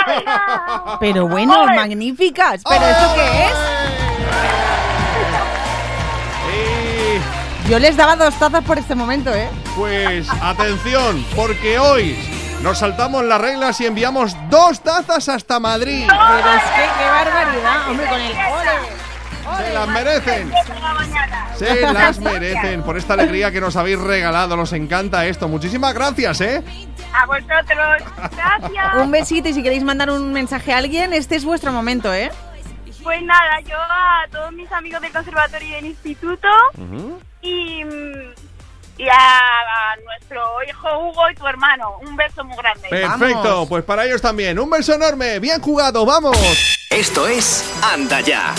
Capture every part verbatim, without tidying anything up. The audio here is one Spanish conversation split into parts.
Pero bueno, ¡Ole! Magníficas. ¿Pero ¡Ole! Esto qué es? Sí. Yo les daba dos tazas por este momento, ¿eh? Pues atención, porque hoy nos saltamos las reglas y enviamos dos tazas hasta Madrid. ¡No! Pero es que qué barbaridad, hombre, con el ole. Se las merecen. Se las merecen por esta alegría que nos habéis regalado. Nos encanta esto. Muchísimas gracias, ¿eh? A vosotros. Gracias. Un besito y si queréis mandar un mensaje a alguien, este es vuestro momento, ¿eh? Pues nada, yo a todos mis amigos del conservatorio y del instituto uh-huh. y, y a, a nuestro hijo Hugo y tu hermano. Un beso muy grande. Perfecto, ¡vamos! Pues para ellos también. Un beso enorme. Bien jugado, ¡vamos! Esto es Anda Ya.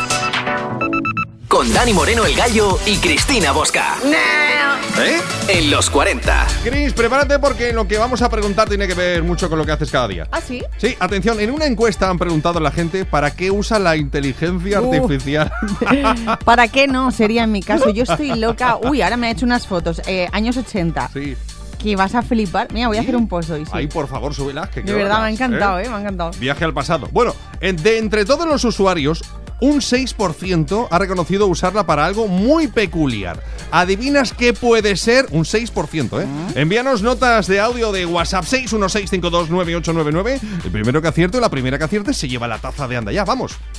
Con Dani Moreno el Gallo y Cristina Bosca. No. ¿Eh? En los cuarenta. Cris, prepárate porque lo que vamos a preguntar tiene que ver mucho con lo que haces cada día. ¿Ah, sí? Sí, atención, en una encuesta han preguntado a la gente para qué usa la inteligencia uh. artificial. ¿Para qué no? Sería en mi caso. Yo estoy loca. Uy, ahora me ha hecho unas fotos. Eh, años ochenta. Sí. Que vas a flipar. Mira, voy a hacer un post hoy. Sí. Ay, por favor, súbelas. Que de verdad, horas, me ha encantado, ¿eh? ¿eh? Me ha encantado. Viaje al pasado. Bueno, de entre todos los usuarios, un seis por ciento ha reconocido usarla para algo muy peculiar. ¿Adivinas qué puede ser? Un seis por ciento, ¿eh? ¿Mm? Envíanos notas de audio de WhatsApp seis uno seis cinco dos nueve ocho nueve nueve. El primero que acierte o la primera que acierte se lleva la taza de Anda Ya. ¡Vamos!